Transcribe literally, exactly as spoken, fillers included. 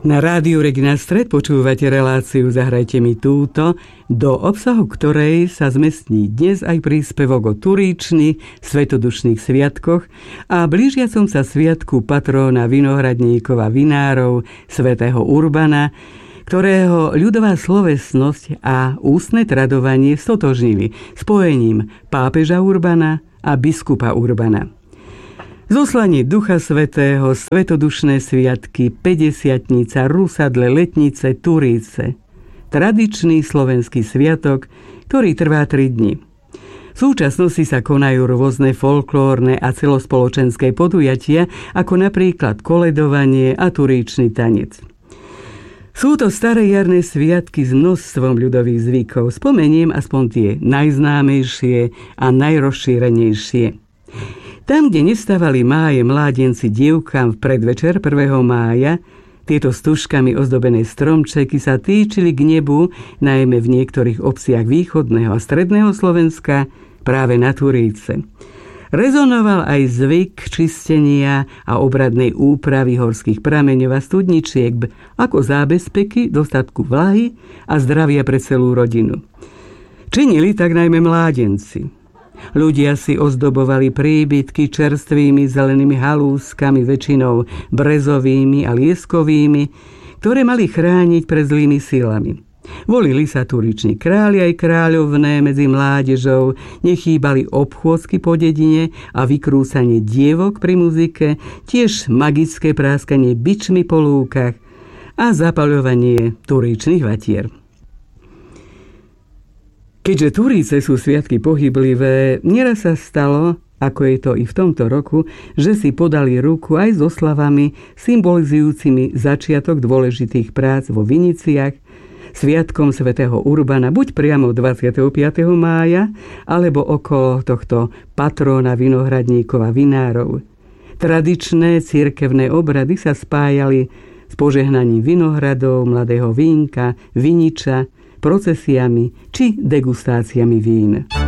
Na rádiu Regina Stred počúvate reláciu Zahrajte mi túto, do obsahu ktorej sa zmestní dnes aj príspevok o Turíčni, svetodušných sviatkoch a blížiacom sa sviatku patróna vinohradníkov a vinárov svätého Urbana, ktorého ľudová slovesnosť a ústne tradovanie stotožnili spojením pápeža Urbana a biskupa Urbana. Zoslanie Ducha Svätého, svetodušné sviatky, päťdesiatnica, Rusadle, Letnice, Turíce. Tradičný slovenský sviatok, ktorý trvá tri dni. V súčasnosti sa konajú rôzne folklórne a celospoločenské podujatia, ako napríklad koledovanie a turíčny tanec. Sú to staré jarné sviatky s množstvom ľudových zvykov. Spomeniem aspoň tie najznámejšie a najrozšírenejšie. Tam, kde nestávali máje mládenci dievkam v predvečer prvého mája, tieto stužkami ozdobené stromčeky sa týčili k nebu, najmä v niektorých obciach východného a stredného Slovenska, práve na Turíce. Rezonoval aj zvyk čistenia a obradnej úpravy horských prameňov a studničiek ako zábezpeky dostatku vlahy a zdravia pre celú rodinu. Činili tak najmä mládenci. Ľudia si ozdobovali príbytky čerstvými zelenými halúskami, väčšinou brezovými a lieskovými, ktoré mali chrániť pred zlými silami. Volili sa turíční králi aj kráľovné medzi mládežou, nechýbali obchôdzky po dedine a vykrúcanie dievok pri muzike, tiež magické práskanie bičmi po lúkach a zapaľovanie turíčnych vatier. Keďže Turíce sú sviatky pohyblivé, nieraz sa stalo, ako je to i v tomto roku, že si podali ruku aj so slavami symbolizujúcimi začiatok dôležitých prác vo viniciach, sviatkom svätého Urbana, buď priamo dvadsiateho piateho mája, alebo okolo tohto patróna vinohradníkov a vinárov. Tradičné cirkevné obrady sa spájali s požehnaním vinohradov, mladého vínka, viniča, procesiami či degustáciami vín.